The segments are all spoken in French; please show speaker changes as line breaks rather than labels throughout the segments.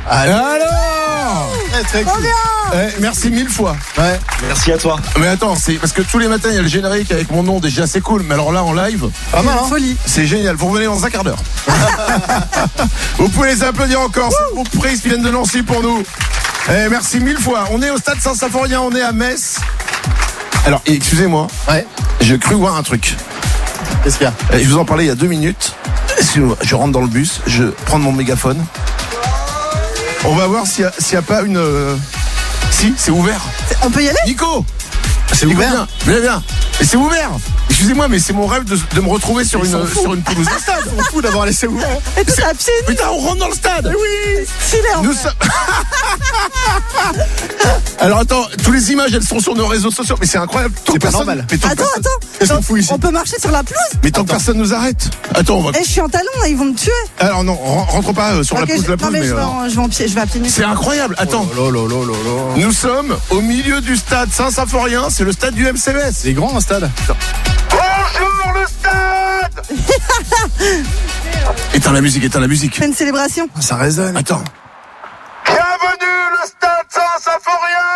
Alors
Très cool.
Merci 1000 fois.
Ouais, merci à toi.
Mais attends, c'est parce que tous les matins il y a le générique avec mon nom, déjà c'est cool. Mais alors là en live,
Pas mal, hein.
Folie.
c'est génial. Vous revenez dans un quart d'heure. Vous pouvez les applaudir encore. C'est le groupe Prise qui viennent de Nancy pour nous. Merci 1000 fois. On est au stade Saint-Symphorien, on est à Metz. Alors excusez-moi,
Ouais.
j'ai cru voir un truc.
Qu'est-ce qu'il y a?
Je vous en parlais il y a 2 minutes. Je rentre dans le bus, je prends mon mégaphone. On va voir s'il y a pas une. Si, c'est ouvert.
On peut y aller?
Nico,
C'est ouvert.
Viens. Et c'est ouvert. Excusez-moi, mais c'est mon rêve de me retrouver sur une pelouse de stade.
On fout d'avoir laissé ouvert.
Et tout à pied nus.
Putain, on rentre dans le stade.
Oui. Stylé.
Nous sommes. Alors attends, toutes les images elles sont sur nos réseaux sociaux, mais c'est incroyable.
C'est pas normal.
Mais tant que
Attends.
Qu'est-ce qu'on fout ici?
On peut marcher sur la pelouse?
Mais tant que personne nous arrête. Attends, on va.
Eh, je suis en talon, là, ils vont me tuer.
Alors non, rentre pas sur la
Ok,
pelouse,
non, mais
mais.
je vais à pied nus.
C'est incroyable. Attends. Nous sommes au milieu du stade Saint-Symphorien, c'est le stade du MCMS.
C'est grand un stade.
Bonjour le stade. Éteins la musique.
Fais une célébration.
Ça résonne.
Attends. Bienvenue le stade Saint-Symphorien.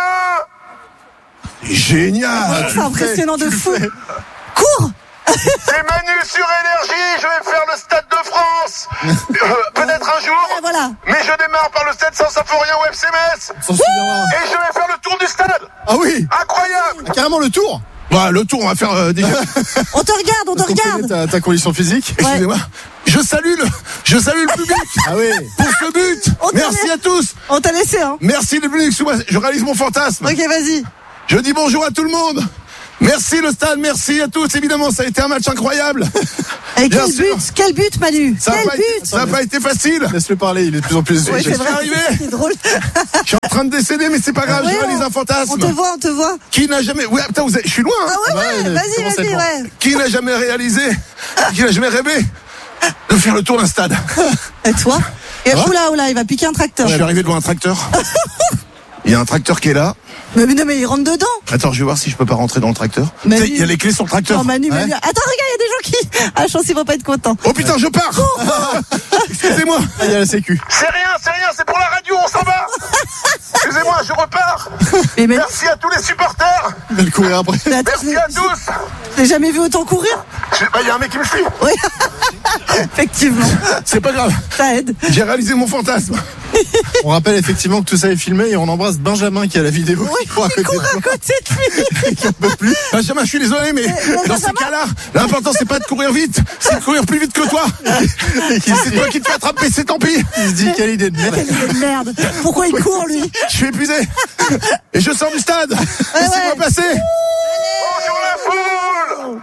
Génial.
C'est impressionnant de fou. Cours.
C'est Manu sur Énergie, je vais faire le stade de France. Peut-être un jour.
Et voilà.
Mais je démarre par le stade Saint-Symphorien au FC Metz.
S'en souviendra.
Et je vais faire le tour du stade.
Ah oui.
Incroyable.
Carrément le tour.
Bah, le tour, on va faire déjà.
On te regarde.
Ta condition physique.
Excusez-moi. Je salue le public.
Ah oui.
Pour ce but.
On te
Merci
laisse.
à tous.
On t'a laissé, hein.
Merci le public. Excuse-moi, je réalise mon fantasme.
Ok, vas-y.
Je dis bonjour à tout le monde. Merci le stade, merci à tous. Évidemment, ça a été un match incroyable.
Et
Bien
quel
sûr.
but, quel but, Manu.
Ça n'a pas été facile.
Laisse-le parler, il est de plus en plus.
Ouais,
je
c'est
suis
vrai.
arrivé.
C'est drôle.
Je suis en train de décéder, mais c'est pas grave,
Ouais,
je réalise un fantasme.
On te voit.
Qui n'a jamais. Ouais, putain, je suis loin. Hein.
Ah ouais,
Ouais,
vas-y,
commencez le
ouais.
Qui n'a jamais réalisé, qui n'a jamais rêvé de faire le tour d'un stade.
Et toi? Et oula, il va piquer un tracteur.
Je suis arrivé devant un tracteur. Il y a un tracteur qui est là.
Mais il rentre dedans.
Attends, je vais voir si je peux pas rentrer dans le tracteur.
Manu.
Tu sais, il y a les clés sur le tracteur.
Non, Manu.
Ouais.
Attends, regarde, il y a des gens qui. Ah, je pense qu'ils vont pas être contents.
Oh putain, je pars. Excusez-moi.
Ah, il y a la sécu.
C'est rien, c'est pour la radio, on s'en va. Excusez-moi, je repars.
Mais
Merci à tous les supporters.
Il va le courir après.
mais attends,
Merci à tous.
j'ai jamais vu autant courir.
Il y a un mec qui me suit.
Oui. Effectivement.
C'est pas grave.
Ça aide.
J'ai réalisé mon fantasme.
On rappelle effectivement que tout ça est filmé et on embrasse Benjamin qui a la vidéo.
Oui,
qui court à
il
côté
court
de
à côté de lui.
qui en peut plus.
Benjamin, je suis désolé, mais dans ces cas-là, l'important c'est pas de courir vite, c'est de courir plus vite que toi. C'est toi qui te fais attraper, c'est tant pis.
Il se dit quelle idée de merde.
Quelle idée de merde. Pourquoi il court, lui?
Je suis épuisé. Et je sors du stade. Laissez-moi passer. Bonjour la foule.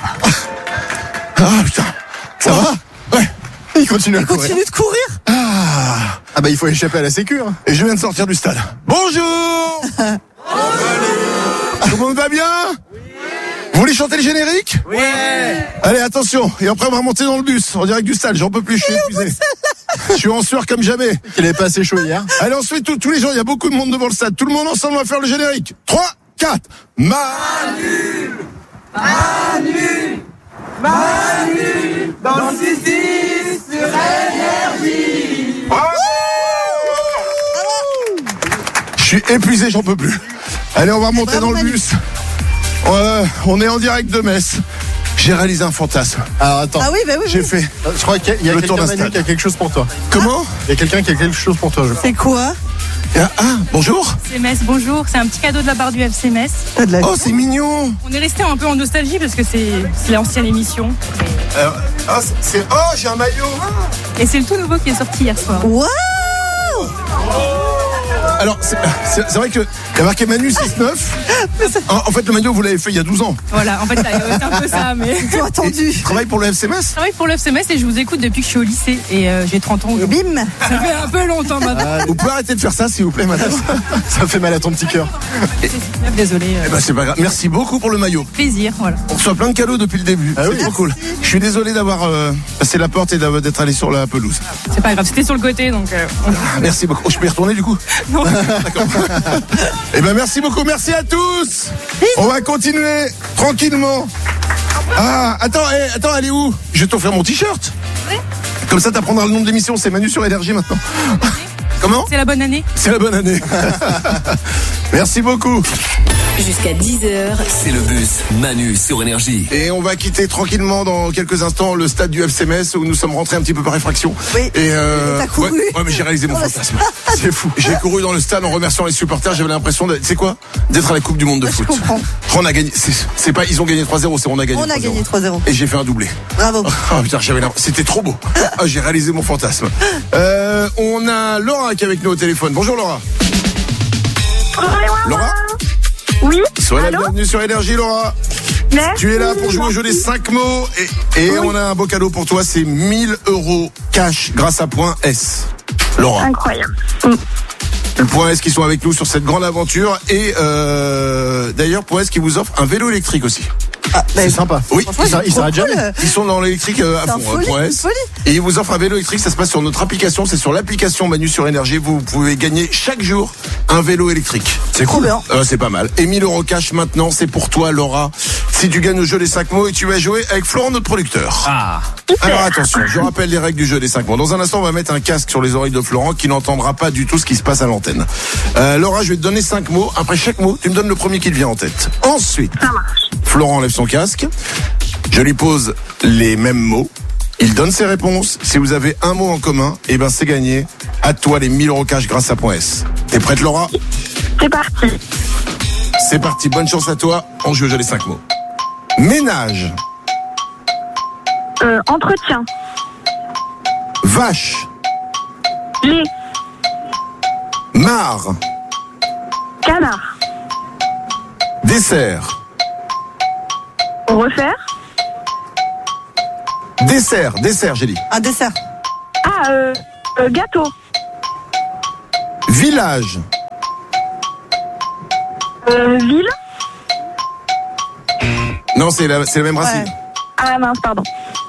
Ah putain. Ça va? Ouais.
Il continue à courir.
Continue de courir.
Ah bah il faut échapper à la sécu. Hein.
Et je viens de sortir du stade. Bonjour. Tout le monde va bien? Vous voulez chanter le générique? Oui. Allez, attention. Et après, on va remonter dans le bus, en direct du stade. J'en peux plus, je suis épuisé. Je suis en sueur comme jamais.
Il avait pas assez chaud hier.
Allez, ensuite, tous les gens, il y a beaucoup de monde devant le stade. Tout le monde ensemble, on va faire le générique. 3, 4. Manu. Dans le 6-10 sur Énergie. Bravo. Je suis épuisé, j'en peux plus. Allez, on va remonter
Bravo,
dans le
Manu.
bus. On est en direct de Metz. J'ai réalisé un fantasme.
Alors attends.
Ah oui, bah oui.
J'ai fait.
Je crois qu'il y a
Le tour
quelqu'un
d'un
Manu
stade.
qui a quelque chose pour toi.
Comment?
Il y a quelqu'un qui a quelque chose pour toi, je crois.
C'est quoi?
Bonjour.
FC Metz, bonjour. C'est un petit cadeau de la part du FC Metz.
T'as de la
Oh, c'est mignon.
On est resté un peu en nostalgie parce que c'est l'ancienne émission.
J'ai un maillot.
Et c'est le tout nouveau qui est sorti hier soir.
Waouh!
Alors, c'est vrai que il y a marqué Manu 6-9. En fait, le maillot, vous l'avez fait il y a 12 ans.
Voilà, en fait, c'est un peu ça. Mais
Ils t'ont attendu.
Tu travailles pour le FC Metz?
je travaille pour le FC Metz et je vous écoute depuis que je suis au lycée. Et j'ai 30 ans
Et
aujourd'hui.
bim!
Ça fait un peu longtemps maintenant.
Vous pouvez arrêter de faire ça, s'il vous plaît, madame?
Ça fait mal à ton petit cœur.
Désolé.
Eh ben, c'est pas grave. Merci beaucoup pour le maillot.
Plaisir, voilà.
On reçoit plein de cadeaux depuis le début.
Ah oui.
C'est trop cool. Je suis désolé d'avoir passé la porte et d'être allé sur la pelouse.
C'est pas grave, c'était sur le côté donc.
Merci beaucoup. Oh, je peux y retourner du coup?
Non.
D'accord. Eh ben, merci beaucoup. Merci à tous. On va continuer tranquillement. Ah, attends, elle est où? Je vais t'offrir mon t-shirt.
Oui.
Comme ça, t'apprendras le nom de l'émission. C'est Manu sur Énergie maintenant. Comment?
C'est la bonne année.
C'est la bonne année. Merci beaucoup.
Jusqu'à 10h,
C'est le bus Manu sur Énergie.
Et on va quitter tranquillement dans quelques instants le stade du FC Metz où nous sommes rentrés un petit peu par effraction.
Oui.
Et
t'as couru.
Ouais, mais j'ai réalisé mon fantasme. C'est fou. J'ai couru dans le stade en remerciant les supporters. J'avais l'impression d'être à la Coupe du Monde de
Je
foot.
comprends.
On a gagné. C'est pas ils ont gagné 3-0, c'est on a gagné.
On a
3-0.
gagné 3-0.
Et j'ai fait un doublé.
Bravo.
Oh putain, c'était trop beau. Ah, j'ai réalisé mon fantasme. On a Laura qui est avec nous au téléphone. Bonjour Laura. Laura.
Oui.
Soyez la
Allô.
bienvenue sur Énergie, Laura.
Merci.
Tu es là pour jouer au jeu des 5 mots et on a un beau cadeau pour toi, c'est 1000 € cash grâce à Point S. Laura.
Incroyable.
Le Point S qui sont avec nous sur cette grande aventure et d'ailleurs Point S qui vous offre un vélo électrique aussi.
Ah,
C'est sympa.
Oui,
Il s'arrête jamais.
ils sont dans l'électrique à
C'est un
fond,
folie,
Point
une
S.
folie.
Et ils vous offrent un vélo électrique, ça se passe sur notre application, c'est sur l'application Manu sur Énergie, vous pouvez gagner chaque jour un vélo électrique. C'est
Trop bien.
C'est pas mal. Et 1000 € cash maintenant, c'est pour toi Laura. Si tu gagnes au jeu des 5 mots et tu vas jouer avec Florent, notre producteur.
Ah.
Alors attention, je rappelle les règles du jeu des 5 mots. Dans un instant, on va mettre un casque sur les oreilles de Florent qui n'entendra pas du tout ce qui se passe à l'antenne. Laura, je vais te donner 5 mots. Après chaque mot, tu me donnes le premier qui te vient en tête. Ensuite, Florent enlève son casque. Je lui pose les mêmes mots. Il donne ses réponses. Si vous avez un mot en commun, eh ben c'est gagné. À toi les 1000 € cash grâce à Point S. T'es prête Laura?
C'est parti.
C'est parti, bonne chance à toi. On joue au jeu des 5 mots. Ménage.
Entretien.
Vache.
Lait.
Mare.
Canard.
Dessert.
Refaire.
Dessert, j'ai dit.
Un dessert.
Gâteau.
Village.
Ville.
Non, c'est la même racine.
Ouais.
Ah mince, pardon.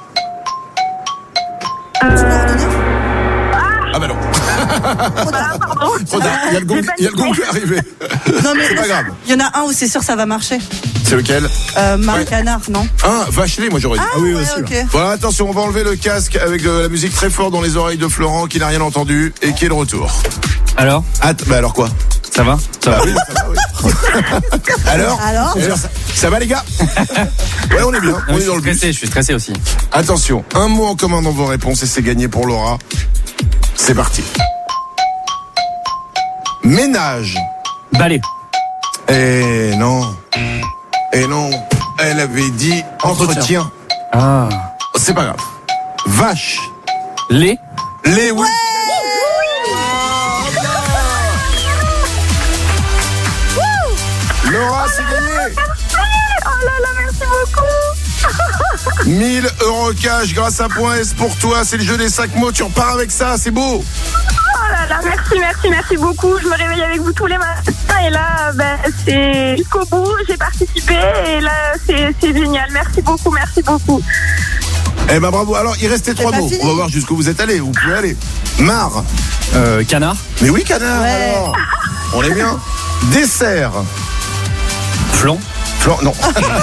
Tu peux redonner
Ah bah non.
Pardon.
Trop tard. Il y a le gong qui est arrivé.
Non, mais
C'est pas grave.
il y en a un où c'est sûr ça va marcher.
C'est lequel?
Marc
Ouais.
Canard, non?
Ah, vache-lait, moi j'aurais dit.
Ah
oui,
ouais,
aussi,
ok.
Voilà, attention, on va enlever le casque avec de la musique très forte dans les oreilles de Florent qui n'a rien entendu et qui est de retour.
Alors,
Bah alors quoi?
ça va?
Bah oui, ça va, oui. Alors ça va les gars? Ouais, on est bien, on est dans le bus.
Je suis stressé aussi.
Attention, un mot en commun dans vos réponses et c'est gagné pour Laura. C'est parti. Ménage.
Balai.
Eh non. Elle avait dit entretien.
Ah.
C'est pas grave. Vache.
Lait.
Les oui. Laura, c'est gagné.
Oh là là, merci beaucoup.
1000 € cash grâce à Point S pour toi. C'est le jeu des 5 mots. Tu repars avec ça. C'est beau.
Oh là là, merci beaucoup. Je me réveille avec vous tous les matins et là, c'est jusqu'au bout. J'ai participé et là, c'est génial. Merci beaucoup.
Eh ben bravo. Alors, il restait 3
pas
mots.
fini.
On va voir jusqu'où vous êtes allés. Vous pouvez aller. Mare.
Canard.
Mais oui, canard.
Ouais.
Alors. On est bien. Dessert.
Flan.
Non.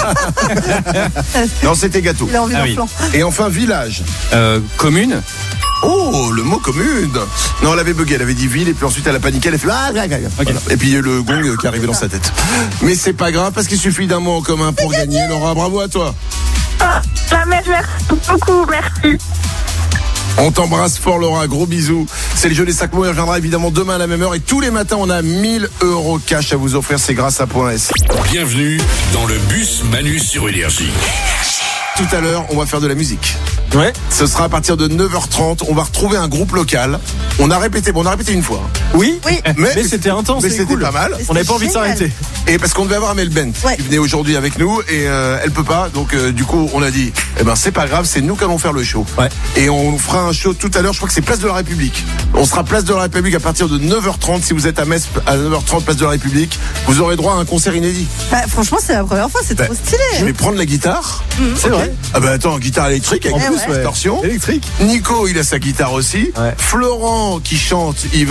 Non, c'était gâteau.
Il a envie
Ah
d'un
oui.
flan.
Et enfin, village.
Commune.
Oh, le mot commune. Non, elle avait bugué, elle avait dit ville et puis ensuite elle a paniqué, elle a fait voilà. Et puis il y a eu le gong qui est arrivé dans sa tête. Mais c'est pas grave parce qu'il suffit d'un mot en commun pour gagner. Laura, bravo à toi.
Merci beaucoup, merci.
On t'embrasse fort Laura, gros bisous. C'est le jeu des 5 mots, il reviendra évidemment demain à la même heure et tous les matins on a 1000 € cash à vous offrir, c'est grâce à Point S.
Bienvenue dans le bus Manu sur Énergie.
Tout à l'heure, on va faire de la musique.
Ouais.
Ce sera à partir de 9h30, on va retrouver un groupe local. On a répété une fois.
Oui.
Oui.
Mais c'était intense,
Mais
c'est
c'était
cool.
pas mal.
On n'avait pas envie de
Génial.
s'arrêter.
Et parce qu'on devait avoir Mel Bent
Ouais.
qui venait aujourd'hui avec nous et elle peut pas, donc du coup on a dit c'est pas grave, c'est nous qui allons faire le show.
Ouais.
Et on fera un show tout à l'heure, je crois que c'est Place de la République. On sera Place de la République à partir de 9h30. Si vous êtes à Metz à 9h30 Place de la République, vous aurez droit à un concert inédit.
Franchement, c'est la première fois, c'est trop
Je
stylé.
vais prendre la guitare.
C'est vrai.
Ah bah attends, guitare électrique avec
En plus,
distorsion.
électrique.
Nico, il a sa guitare aussi.
Ouais.
Florent qui chante, il va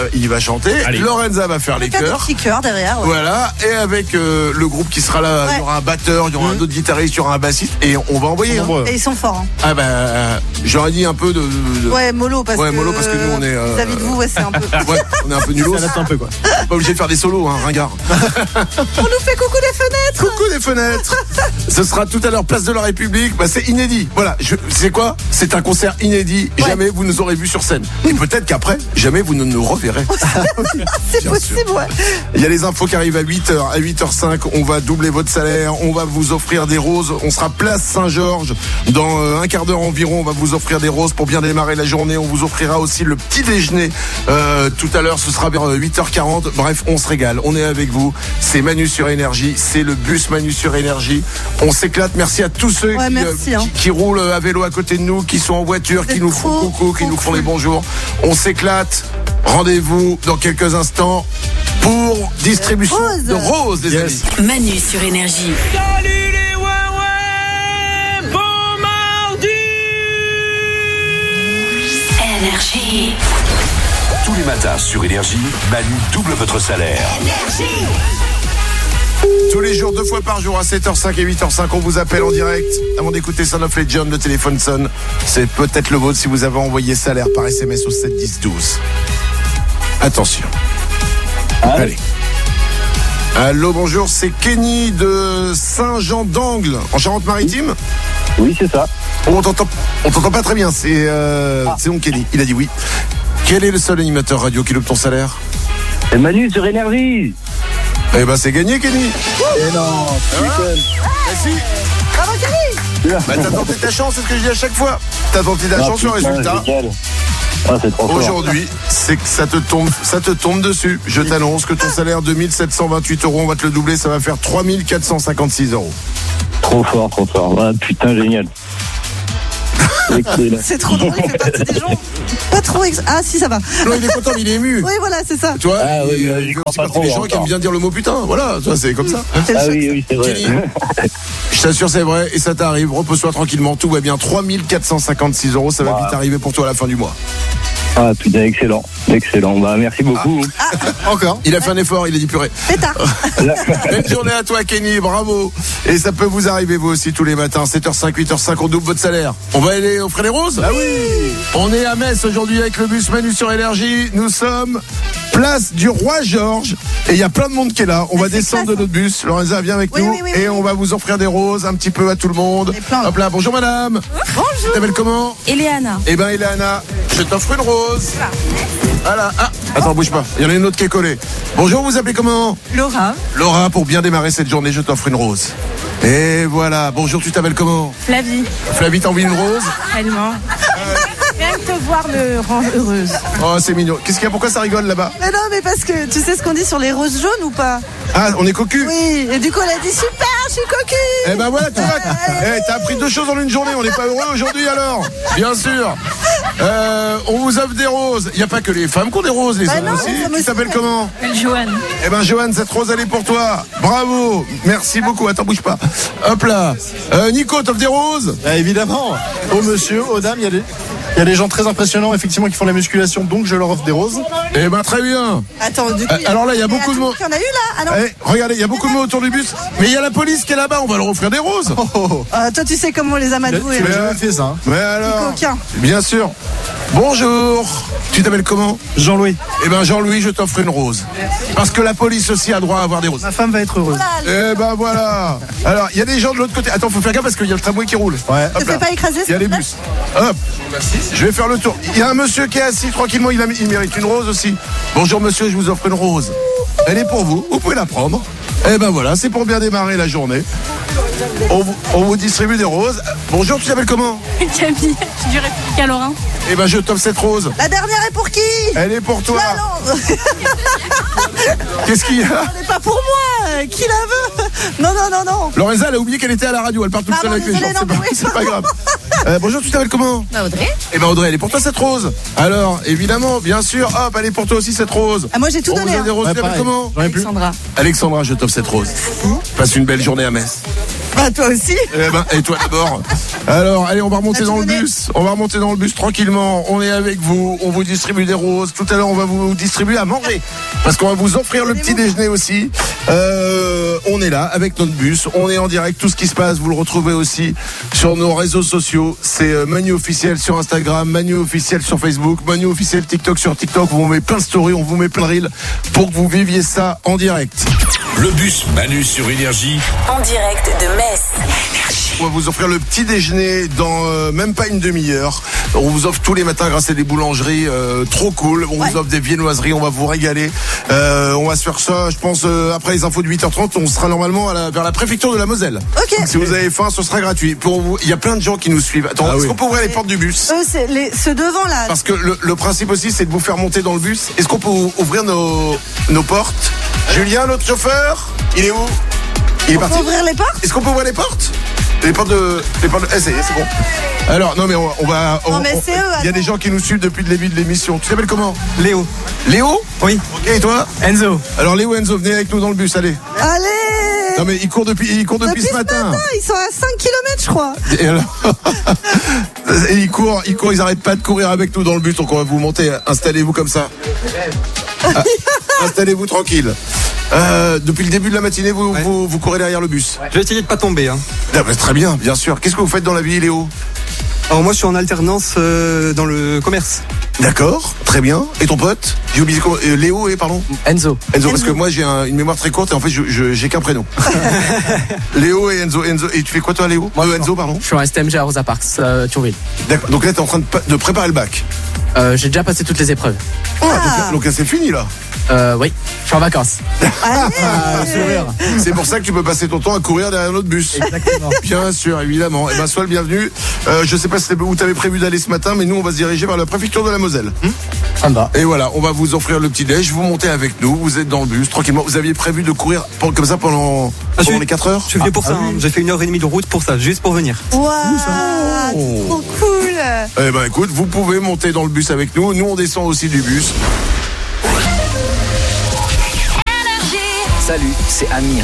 il va chanter.
Allez.
Lorenza va faire les
Faire des
chœurs.
petits cœurs derrière. Ouais.
Voilà, et avec le groupe qui sera là, il y aura un batteur, il y aura un autre guitariste, il y aura un bassiste, et on va envoyer. Hein.
Et ils sont forts. Hein.
Ah bah, j'aurais dit un peu de...
Ouais, mollo parce que
nous on est...
vis-à-vis de vous, ouais, c'est un peu.
Ouais, on est un peu nulos.
Ça un peu quoi.
Pas obligé de faire des solos, hein, ringard.
On nous fait coucou des fenêtres.
Coucou des fenêtres. Ce sera tout à l'heure, place de la République. Bah, c'est inédit. Voilà, c'est quoi? C'est un concert inédit.
Ouais.
Jamais vous nous aurez vus sur scène. Et peut-être qu'après, jamais vous ne nous reverrez.
C'est
Bien
possible,
sûr.
ouais.
Il y a les infos qui arrivent à 8h. À 8h05, on va doubler votre salaire. On va vous offrir des roses. On sera place Saint-Georges. Dans un quart d'heure environ, on va vous offrir des roses pour bien démarrer la journée. On vous offrira aussi le petit déjeuner. Tout à l'heure, ce sera vers 8h40. Bref, on se régale. On est avec vous. C'est Manu sur Énergie. C'est le bus Manu sur Énergie. On s'éclate. Merci à tous ceux qui roulent à vélo à côté de nous, qui sont en voiture, qui nous font coucou, qui nous font les bonjours. On s'éclate. Rendez-vous dans quelques instants pour distribution de roses, les amis.
Manu sur Énergie.
Salut les ouais, bon mardi.
Énergie.
Tous les matins sur Énergie, Manu double votre salaire.
Tous les jours, 2 fois par jour, à 7h05 et 8h05, on vous appelle en direct. Avant d'écouter Son of Legend, le téléphone sonne. C'est peut-être le vôtre si vous avez envoyé salaire par SMS au 7 10 12. Attention. Allez. Allô, bonjour, c'est Kenny de Saint-Jean-d'Angle, en Charente-Maritime.
Oui, c'est ça.
On t'entend pas très bien, c'est mon Kenny, il a dit oui. Quel est le seul animateur radio qui loupe ton salaire?
C'est Manu sur Énergie.
Eh ben c'est gagné, Kenny.
Eh non, putain.
Si.
Bravo, Kenny.
Bah t'as tenté ta chance, c'est ce que je dis à chaque fois. T'as tenté ta chance, le résultat.
C'est trop fort.
Aujourd'hui, c'est que ça te tombe dessus. Je t'annonce que ton salaire de 1728 €, on va te le doubler, ça va faire 3456 €.
Trop fort. Ah, putain, génial. Excellent.
C'est trop drôle, il fait partie des gens. Pas trop. Ah, si, ça va.
Non, il est content, il est ému.
Oui, voilà, c'est ça.
Tu vois,
Ah oui,
il
j'y
fait
crois pas
partie
trop
des gens qui aiment
encore.
bien dire le mot putain. Voilà, tu vois, c'est comme ça.
C'est le
Ah
choc.
oui, c'est vrai.
Kenny, je t'assure, c'est vrai, et ça t'arrive. Repose-toi tranquillement, tout va bien. 3456 €, ça va
Wow.
vite arriver pour toi à la fin du mois.
Ah putain, excellent. Bah, merci beaucoup.
Encore.
Il a fait un effort, il a dit purée.
Pétard.
Belle journée à toi, Kenny, bravo. Et ça peut vous arriver, vous aussi, tous les matins, 7h05, 8h05, on double votre salaire. On va aller offrir les roses?
Ah oui.
On est à Metz aujourd'hui avec le bus Manu sur Énergie. Nous sommes place du Roi Georges. Et il y a plein de monde qui est là. On va
c'est
descendre
classe,
de notre bus. Lorenza, viens avec
Oui,
nous.
oui, oui,
et
oui.
on va vous offrir des roses un petit peu à tout le monde.
Et plein.
Hop là, bonjour madame.
Bonjour.
Tu t'appelles comment?
Eliana.
Eh ben, Ileana, je t'offre une rose. Voilà. Ah, attends, bouge pas. Il y en a une autre qui est collée. Bonjour, vous appelez comment?
Laura.
Laura, pour bien démarrer cette journée, je t'offre une rose. Et voilà. Bonjour, tu t'appelles comment?
Flavie.
Flavie, t'as envie d'une rose?
Tellement. Rien que te voir me rend heureuse.
Oh, c'est mignon. Qu'est-ce qu'il y a? Pourquoi ça rigole là-bas?
Mais non, mais parce que tu sais ce qu'on dit sur les roses jaunes ou pas?
Ah, on est cocu?
Oui, et du coup, elle a dit super, je suis cocu.
Eh ben voilà, tu vois. T'as appris 2 choses en une journée. On n'est pas heureux aujourd'hui alors? Bien sûr. On vous offre des roses. Il n'y a pas que les femmes qui ont des roses, les
Bah
hommes
non,
aussi.
les hommes
Tu
aussi,
t'appelles
ouais.
comment?
Joanne.
Eh ben Johan, cette rose elle est pour toi. Bravo. Merci beaucoup. Attends, bouge pas. Hop là. Nico, t'offres des roses?
Bah, évidemment. Aux monsieur, aux dames, il y a des gens très impressionnants effectivement qui font la musculation, donc je leur offre des roses.
Eh ben très bien.
Attends, du coup.
Alors là, il y a beaucoup de mots.
Il y en a eu là. Ah non.
Eh, regardez, il y a beaucoup de mots autour du bus. Mais il y a la police qui est là-bas. On va leur offrir des roses.
Oh.
Toi, tu sais comment on les
Tu
amadoues.
l'as jamais fait ça, hein.
Mais alors?
Coquin.
Bien sûr. Bonjour. Tu t'appelles comment?
Jean-Louis,
Eh ben Jean-Louis, je t'offre une rose. Parce que la police aussi a droit à avoir des roses.
ma femme va être heureuse.
Eh ben voilà. Alors, il y a des gens de l'autre côté. Attends, faut faire gaffe parce qu'il y a le tramway qui roule.
Ouais.
Te fais pas écraser.
Il y a les bus. Hop. Je vais faire le tour. Il y a un monsieur qui est assis tranquillement. Il mérite une rose aussi. Bonjour monsieur, je vous offre une rose. Elle est pour vous. Vous pouvez la prendre. Eh ben voilà, c'est pour bien démarrer la journée. On vous distribue des roses. Bonjour, tu t'appelles comment?
Camille. Du Républicain Lorrain.
Eh ben je t'offre cette rose.
La dernière est pour qui?
Elle est pour toi.
Ah non.
Qu'est-ce qu'il y a?
Elle n'est pas pour moi. Qui la veut? Non.
Lorenza, elle a oublié qu'elle était à la radio. Elle part toute seule
Pardon,
avec les gens.
désolée,
C'est
non,
pas,
oui,
c'est pas
pardon.
grave. Bonjour, tu t'appelles comment?
Audrey.
Eh ben Audrey, elle est pour toi cette rose. Alors, évidemment, bien sûr, hop, elle est pour toi aussi cette rose.
Ah, moi, j'ai tout
On
donné,
vous a
hein.
des roses, tu t'appelles
pareil.
comment?
J'en ai plus.
Alexandra.
Alexandra, je t'offre cette rose. Passe une belle journée à Metz.
Bah, toi aussi.
Eh ben, et toi d'abord. Alors, allez, on va remonter dans le bus. On va remonter dans le bus tranquillement. On est avec vous. On vous distribue des roses. Tout à l'heure, on va vous distribuer à manger. Parce qu'on va vous offrir le petit déjeuner aussi. On est là avec notre bus. On est en direct. Tout ce qui se passe, vous le retrouvez aussi sur nos réseaux sociaux. C'est Manu officiel sur Instagram, Manu officiel sur Facebook, Manu officiel TikTok sur TikTok. On vous met plein de stories, on vous met plein de reels pour que vous viviez ça en direct.
Le bus Manu sur Énergie.
En direct de Metz.
On va vous offrir le petit déjeuner dans même pas une demi-heure. On vous offre tous les matins grâce à des boulangeries trop cool. On vous offre des viennoiseries, on va vous régaler. On va se faire ça, je pense, après les infos de 8h30. On sera normalement vers la préfecture de la Moselle.
Ok.
Donc, si vous avez faim, ce sera gratuit. Pour vous, il y a plein de gens qui nous suivent. Attends, est-ce qu'on peut ouvrir les portes du bus?
C'est ceux devant là.
Parce que le principe aussi, c'est de vous faire monter dans le bus. Est-ce qu'on peut ouvrir nos portes? Julien, notre chauffeur, il est où? Il est parti.
On peut ouvrir les portes?
Est-ce qu'on peut ouvrir les portes? Les portes de... ça y est, c'est bon. Alors, non mais on va... Il y a des gens qui nous suivent depuis le début de l'émission. Tu t'appelles comment?
Léo.
Léo?
Oui.
Ok, et toi?
Enzo.
Alors Léo, Enzo, venez avec nous dans le bus, allez.
Allez.
Non mais il court depuis ce matin.
Ils sont à 5 km je crois.
Et alors et ils courent, ils arrêtent pas de courir avec nous dans le bus, donc on va vous monter. Installez-vous comme ça. Installez-vous tranquille. Depuis le début de la matinée, vous courez derrière le bus.
Je vais essayer de pas tomber. Hein.
Ah bah, très bien, bien sûr. Qu'est-ce que vous faites dans la vie, Léo?
Alors moi je suis en alternance dans le commerce.
D'accord, très bien. Et ton pote? J'ai oublié comment. Léo et pardon?
Enzo.
Enzo, parce que moi j'ai une mémoire très courte et en fait j'ai qu'un prénom. Léo et Enzo. Et tu fais quoi toi, Léo? Enzo, pardon.
Je suis en STMG à Rosa Parks, Thionville.
D'accord. Donc là t'es en train de préparer le bac.
J'ai déjà passé toutes les épreuves.
Donc là c'est fini là.
Oui, je suis en vacances.
C'est pour ça que tu peux passer ton temps à courir derrière notre bus.
Exactement.
Bien sûr, évidemment. Et ben sois le bienvenu. Je sais pas où t'avais prévu d'aller ce matin, mais nous on va se diriger vers la préfecture de la Moselle.
Ça me va.
Et voilà, on va vous offrir le petit déj. Vous montez avec nous, vous êtes dans le bus tranquillement. Vous aviez prévu de courir comme ça pendant les 4 heures?
Je suis venu pour ça. Hein. J'ai fait 1h30 de route pour ça, juste pour venir.
Waouh, trop cool.
Eh ben écoute, vous pouvez monter dans le bus avec nous. Nous on descend aussi du bus.
Salut, c'est Amir.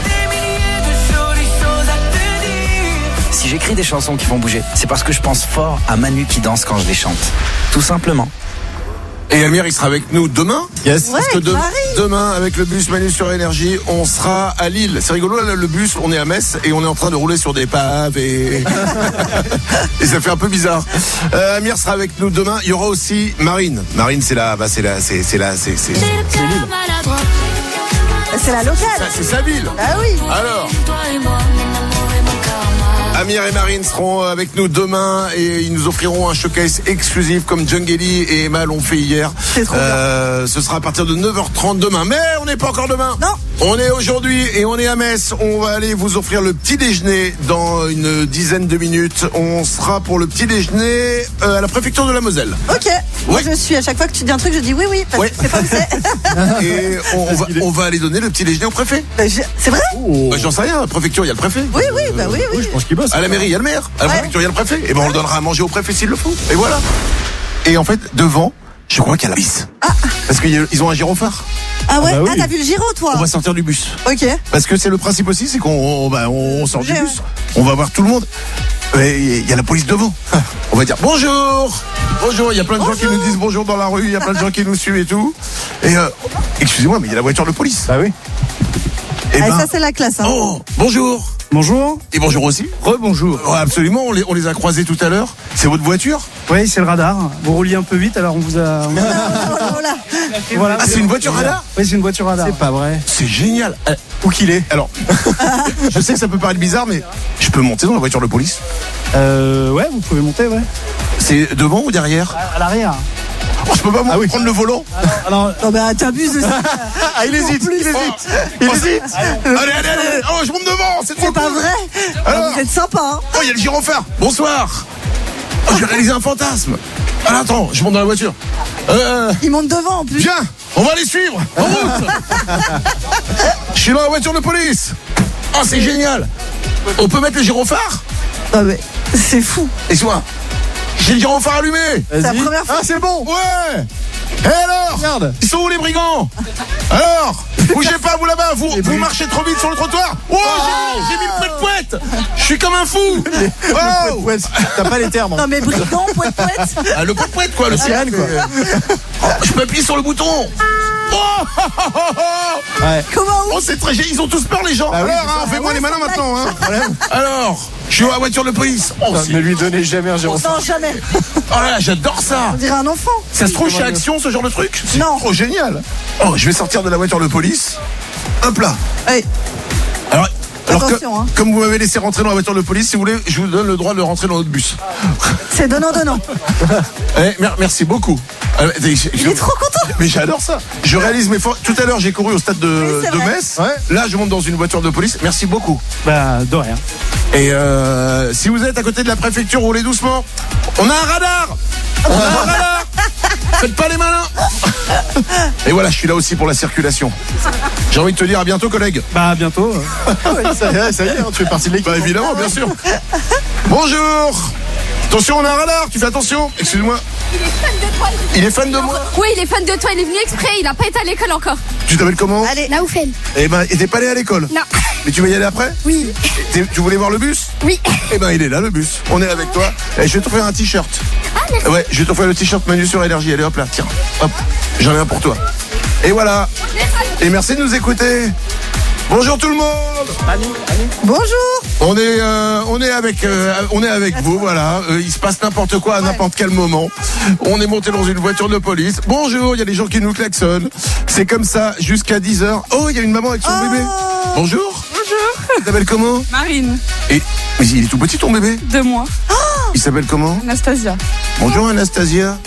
Si j'écris des chansons qui font bouger, c'est parce que je pense fort à Manu qui danse quand je les chante. Tout simplement.
Et Amir, il sera avec nous demain.
Yes.
Parce que demain, avec le bus Manu sur Énergie, on sera à Lille. C'est rigolo, là, le bus, on est à Metz et on est en train de rouler sur des paves et ça fait un peu bizarre. Amir sera avec nous demain. Il y aura aussi Marine. Marine, c'est Lille.
C'est la locale.
C'est sa ville.
Ah oui.
Alors, Amir et Marine seront avec nous demain et ils nous offriront un showcase exclusif comme Djungeli et Emma l'ont fait hier.
C'est trop bien.
Ce sera à partir de 9h30 demain. Mais on n'est pas encore demain.
Non.
On est aujourd'hui et on est à Metz. On va aller vous offrir le petit déjeuner dans une dizaine de minutes. On sera pour le petit déjeuner à la préfecture de la Moselle.
Ok. Moi je suis, à chaque fois que tu dis un truc, je dis oui, parce que c'est pas où c'est.
Et on va aller donner le petit déjeuner au préfet.
C'est vrai?
J'en sais rien, à la préfecture, il y a le préfet.
Oui.
Je pense qu'il bosse.
À la mairie, il y a le maire. À la préfecture, il y a le préfet. Et ben on le donnera à manger au préfet s'il le faut. Et voilà. Et en fait, devant, je crois qu'il y a la police. Parce qu'ils ont un gyrophare.
Ah ouais? T'as vu le gyro, toi?
On va sortir du bus.
Ok.
Parce que c'est le principe aussi, c'est qu'on sort du bus. On va voir tout le monde. Il y a la police devant. On va dire bonjour. Bonjour. Il y a plein de gens qui nous disent bonjour dans la rue. Il y a plein de gens qui nous suivent et tout. Et excusez-moi, mais il y a la voiture de police.
Bah oui.
Et
ça c'est la classe. Hein.
Oh, bonjour.
Bonjour.
Et bonjour aussi.
Rebonjour.
Oh, absolument, on les a croisés tout à l'heure. C'est votre voiture?
Oui, c'est le radar. Vous rouliez un peu vite, alors on vous a...
Voilà.
Ah, c'est une voiture radar?
Oui, c'est une voiture radar.
C'est pas vrai.
C'est génial.
Où qu'il est?
Alors, je sais que ça peut paraître bizarre, mais je peux monter dans la voiture de police?
Ouais, vous pouvez monter, ouais.
C'est devant ou derrière?
À l'arrière.
Oh, je peux pas prendre le volant?
Alors,
non, mais t'abuses aussi.
Il hésite. Allez. Oh, je monte devant, c'est trop cool.
C'est pas vrai.
Alors,
vous êtes sympa, hein.
Oh, il y a le gyrophare. Bonsoir. Oh, je vais réaliser un fantasme. Alors, attends, je monte dans la voiture.
Ils montent devant en plus.
Viens, on va les suivre. En route. Je suis dans la voiture de police. Oh, c'est génial. On peut mettre le gyrophare?
Non, mais c'est fou.
Et soit, j'ai le gyrophare allumé.
C'est la première fois.
Ah, c'est bon. Ouais. Et alors,
Regarde.
Ils sont où les brigands? Alors, bougez pas, vous là-bas, vous marchez trop vite sur le trottoir. Oh, j'ai mis le poète-poète. Je suis comme un fou. Oh,
t'as pas les termes.
Non mais brigand, poète-poète.
Ah, le poète-poète quoi, le cyan quoi. Oh, je peux appuyer sur le bouton.
Ouais.
Comment?
Oh, c'est très ils ont tous peur les gens.
Bah oui,
alors, hein, fais-moi les malins maintenant. Hein. Alors, je suis à la voiture de police. Oh,
Ne lui donnez jamais un 0.
Non, jamais.
oh là, j'adore ça.
On dirait un enfant.
Ça se trouve chez Action ce genre de truc? C'est
Non.
trop génial. Oh, je vais sortir de la voiture de police. Hop là.
Hey.
Alors
Attention, hein.
comme vous m'avez laissé rentrer dans la voiture de police, si vous voulez, je vous donne le droit de rentrer dans notre bus.
C'est donnant.
Merci beaucoup.
Il est trop content.
Mais j'adore ça. Je réalise mes forces. Tout à l'heure, j'ai couru au stade de
c'est vrai.
Metz.
Ouais.
Là, je monte dans une voiture de police. Merci beaucoup.
Bah, de rien.
Et si vous êtes à côté de la préfecture, roulez doucement. On a un radar. Faites pas les malins. Et voilà, je suis là aussi pour la circulation. J'ai envie de te dire à bientôt, collègue.
Bah, à bientôt.
Ça y est, hein, tu fais partie de l'équipe.
Bah évidemment, bien sûr. Bonjour. Attention, on a un radar. Tu fais attention. Excuse-moi. Il est fan de moi.
Oui, il est fan de toi, il est venu exprès, il a pas été à l'école encore.
Tu t'appelles comment?
Allez.
Naoufel.
Eh ben, et t'es pas allé à l'école?
Non.
Mais tu vas y aller après?
Oui.
Tu voulais voir le bus?
Oui.
Eh ben, il est là, le bus. On est avec toi. Et je vais t'offrir un t-shirt.
Ah, merci.
Ouais, je vais t'offrir le t-shirt Manu sur Énergie. Allez, hop là, tiens. Hop, j'en ai un pour toi. Et voilà. Et merci de nous écouter. Bonjour tout le monde.
Bonjour.
On est avec vous, voilà. Il se passe n'importe quoi à n'importe quel moment. On est monté dans une voiture de police. Bonjour, il y a des gens qui nous klaxonnent. C'est comme ça jusqu'à 10h. Oh, il y a une maman avec son bébé. Bonjour.
Bonjour.
Tu t'appelles comment?
Marine.
Et mais il est tout petit ton bébé?
2 mois.
Il s'appelle comment?
Anastasia.
Bonjour Anastasia.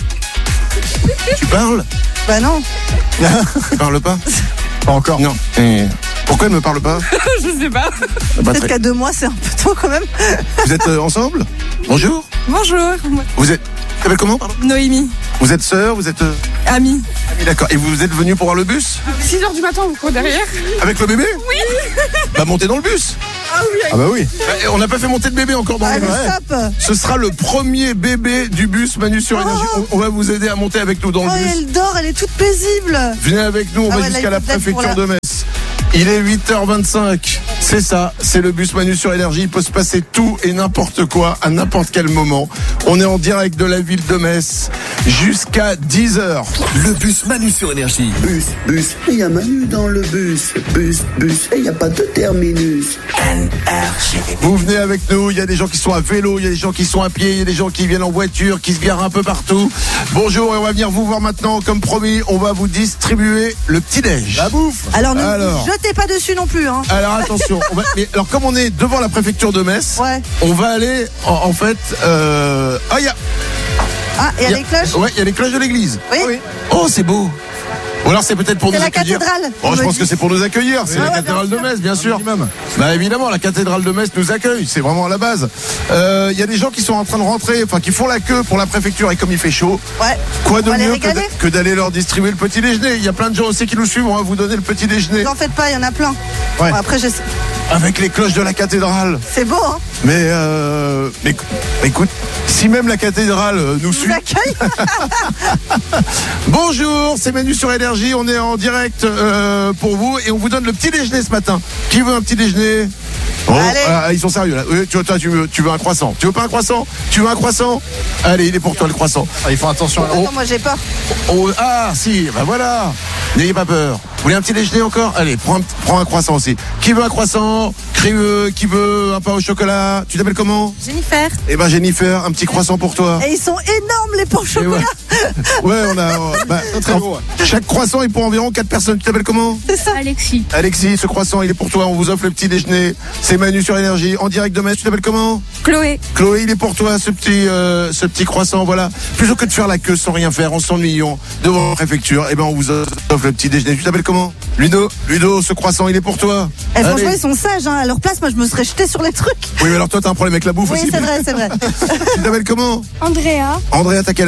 Tu parles?
Bah non.
Tu parles pas?
Pas encore.
Non. Et pourquoi elle me parle pas?
Je sais pas.
Peut-être qu'à 2 mois, c'est un peu tôt quand même.
Vous êtes ensemble? Bonjour.
Bonjour.
Vous êtes... Tu t'appelles comment, pardon?
Noémie.
Vous êtes sœur? Vous êtes...
Amie.
Amie, d'accord. Et vous êtes venu pour voir le bus?
6h du matin, vous courez derrière?
Avec le bébé?
Oui.
Bah montez dans le bus.
Ah oui.
Ah bah oui.
On n'a pas fait monter de bébé encore dans le
Allez,
bus.
stop.
Ce sera le premier bébé du bus Manu sur Énergie. On va vous aider à monter avec nous dans le
Oh,
bus.
elle dort, elle est toute paisible.
Venez avec nous, on
Ah
va
ouais, là,
jusqu'à
il
la
faut peut-être
préfecture
pour
de Metz. Il est 8h25, c'est ça, c'est le bus Manu sur Énergie. Il peut se passer tout et n'importe quoi à n'importe quel moment. On est en direct de la ville de Metz jusqu'à 10h.
Le bus Manu sur Énergie.
Bus, il y a Manu dans le bus. Bus, et il n'y a pas de terminus.
Vous venez avec nous, il y a des gens qui sont à vélo, il y a des gens qui sont à pied, il y a des gens qui viennent en voiture, qui se garent un peu partout. Bonjour, et on va venir vous voir maintenant, comme promis, on va vous distribuer le petit-déj.
La bouffe.
Alors ne vous jetez pas dessus non plus. Hein.
Alors attention, alors comme on est devant la préfecture de Metz,
ouais.
On va aller en fait... il y a...
il y a les cloches.
Ouais, il y a les cloches de l'église.
Oui.
Oh, c'est beau. Ou alors c'est peut-être pour nous accueillir.
C'est la cathédrale.
Oh, je pense que c'est pour nous accueillir. C'est la cathédrale de Metz, bien sûr. Bah évidemment, la cathédrale de Metz nous accueille. C'est vraiment à la base. Il y a des gens qui sont en train de rentrer, enfin qui font la queue pour la préfecture. Et comme il fait chaud, quoi de mieux que d'aller leur distribuer le petit déjeuner. Il y a plein de gens aussi qui nous suivent. On va vous donner le petit déjeuner.
N'en faites pas, il y en a plein.
Ouais.
Bon, après,
avec les cloches de la cathédrale.
C'est beau, hein.
Mais écoute, si même la cathédrale nous suit. Bonjour, c'est Manu sur Énergie. On est en direct pour vous et on vous donne le petit déjeuner ce matin. Qui veut un petit déjeuner? Ils sont sérieux là. Tu veux un croissant? Tu veux pas un croissant? Tu veux un croissant? Allez, il est pour toi le croissant.
Ils font attention.
Attends, moi j'ai peur.
Si, bah voilà. N'ayez pas peur. Vous voulez un petit déjeuner encore? Allez, prends un croissant aussi. Qui veut un croissant? Qui veut un pain au chocolat? Tu t'appelles comment?
Jennifer.
Eh ben Jennifer, un petit croissant pour toi.
Et ils sont énormes les pains au chocolat.
Ouais, on a très gros. Chaque croissant est pour environ 4 personnes. Tu t'appelles comment?
C'est ça.
Alexis, ce croissant, il est pour toi. On vous offre le petit déjeuner. C'est Manu sur Énergie, en direct de Metz. Tu t'appelles comment?
Chloé,
il est pour toi, ce petit croissant. Voilà. Plutôt que de faire la queue sans rien faire, en s'ennuyant devant la préfecture, eh ben on vous offre le petit déjeuner. Tu t'appelles comment? Ludo, ce croissant, il est pour toi.
Franchement, ils sont sages. Hein. À leur place, moi, je me serais jeté sur les trucs.
Oui, mais alors toi, t'as un problème avec la bouffe aussi.
Oui, c'est vrai.
Tu t'appelles comment?
Andrea,
Andrea, t'as quel âge?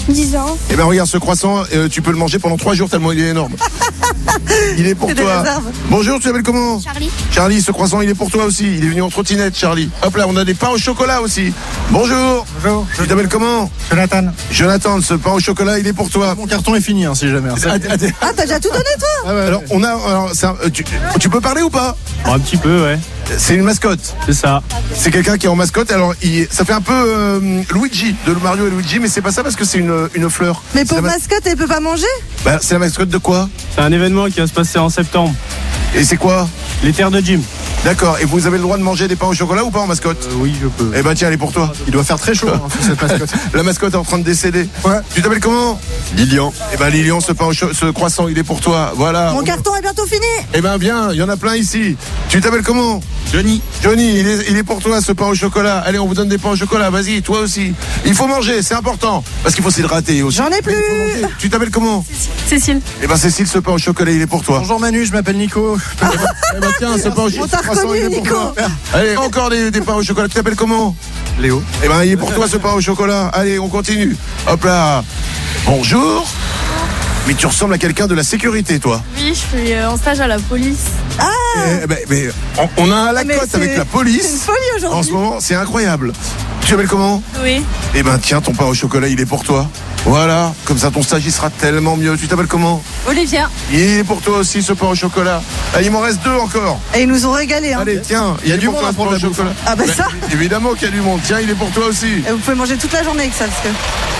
10 ans.
Eh ben regarde ce croissant, tu peux le manger pendant 3 jours tellement il est énorme. Il est pour
C'est des
toi.
réserves.
Bonjour, tu t'appelles comment?
Charlie.
Charlie, ce croissant il est pour toi aussi. Il est venu en trottinette, Charlie. Hop là, on a des pains au chocolat aussi. Bonjour.
Bonjour.
Tu t'appelles comment?
Jonathan.
Jonathan, ce pain au chocolat il est pour toi.
Mon carton est fini, si jamais.
Ah, t'as déjà tout donné, toi?
Ah ouais,
Alors on a, tu peux parler ou pas?
Un petit peu, ouais.
C'est une mascotte.
C'est ça.
C'est quelqu'un qui est en mascotte. Alors ça fait un peu Luigi, de Mario et Luigi, mais c'est pas ça parce que c'est une fleur.
Mais
C'est
pour
la
mascotte, elle peut pas manger?
Bah, c'est la mascotte de quoi?
C'est un événement qui va se passer en septembre.
Et c'est quoi?
Les terres de gym.
D'accord. Et vous avez le droit de manger des pains au chocolat ou pas en mascotte?
Oui, je peux.
Eh ben tiens, elle est pour toi.
Il doit faire très chaud sur cette mascotte.
La mascotte est en train de décéder.
Ouais.
Tu t'appelles comment?
Lilian.
Eh ben Lilian, ce croissant, il est pour toi. Voilà.
Mon carton est bientôt fini.
Eh ben bien, il y en a plein ici. Tu t'appelles comment?
Johnny.
Johnny, il est pour toi ce pain au chocolat. Allez, on vous donne des pains au chocolat. Vas-y, toi aussi. Il faut manger, c'est important. Parce qu'il faut s'hydrater aussi.
J'en ai plus.
Tu t'appelles comment?
Cécile.
Eh ben Cécile, ce pain au chocolat, il est pour toi.
Bonjour Manu, je m'appelle Nico.
Eh ben tiens, ce pain au
On t'a
croissant,
reconnu,
il est pour
Nico.
toi. Allez, encore des pains au chocolat. Tu t'appelles comment?
Léo.
Eh ben, il est pour toi ce pain au chocolat. Allez, on continue. Hop là. Bonjour. Mais tu ressembles à quelqu'un de la sécurité, toi.
Oui, je suis en stage à la police.
Eh ben, mais on a un
mais
lacote
c'est-
avec la
C'est une
police.
folie aujourd'hui.
En ce moment, c'est incroyable. Tu t'appelles comment?
Oui.
Eh ben, tiens, ton pain au chocolat, il est pour toi. Voilà. Comme ça, ton stage, il sera tellement mieux. Tu t'appelles comment?
Olivia.
Il est pour toi aussi, ce pain au chocolat. Allez, il m'en reste 2 encore.
Et ils nous ont régalé. Hein.
Allez, tiens, il y a
du
pour
monde
toi,
à
ce pain
prendre
au
la bouffe.
chocolat.
Ah bah ça.
Évidemment qu'il y a du monde. Tiens, il est pour toi aussi.
Et vous pouvez manger toute la journée avec ça. Parce que...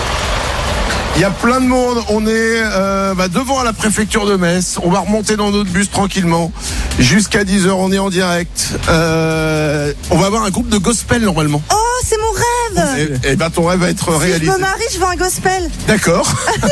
Il y a plein de monde. On est devant la préfecture de Metz. On va remonter dans notre bus tranquillement. Jusqu'à 10h, on est en direct. On va avoir un groupe de gospel normalement.
Oh, c'est mon rêve.
Et ben ton rêve va être
Si je
réalisé.
me marie, je veux un gospel.
D'accord.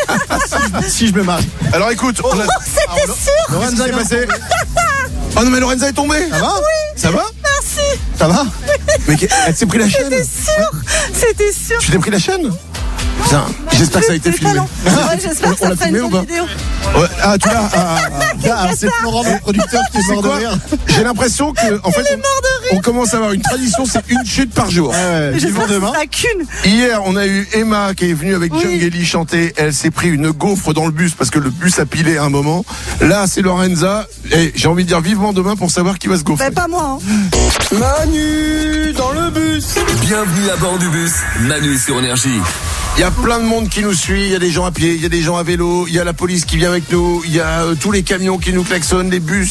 Si je me marie.
Alors écoute,
Oh, c'était sûr.
Lorenza, qu'est-ce qui s'est passé? Oh non mais Lorenza est tombée.
Ça va?
Ça va?
Merci.
Ça va? Mais elle s'est pris la chaîne.
C'était sûr. C'était sûr.
Tu t'es pris la chaîne? Putain, j'espère que ça a été
C'est
filmé.
talent. Ouais, j'espère que
On
ça
l'a
fera
filmé
une
ou
bonne
pas?
vidéo.
Ouais, ah tu l'as.
C'est Florent, notre producteur, qui est
C'est
mort de
quoi?
rire.
J'ai l'impression que en fait on commence à avoir une tradition, c'est une chute par jour.
Ouais,
J'espère
vivons
que
demain.
c'est la qu'une.
Hier, on a eu Emma qui est venue avec
Oui.
Jungeli chanter. Elle s'est pris une gaufre dans le bus parce que le bus a pilé à un moment. Là, c'est Lorenza. Et j'ai envie de dire vivement demain pour savoir qui va se gaufrer.
Mais pas moi. Hein.
Manu dans le bus. Bienvenue à bord du bus. Manu sur Énergie.
Il y a plein de monde qui nous suit. Il y a des gens à pied, il y a des gens à vélo, il y a la police qui vient avec nous, il y a tous les camions qui nous klaxonnent, les bus,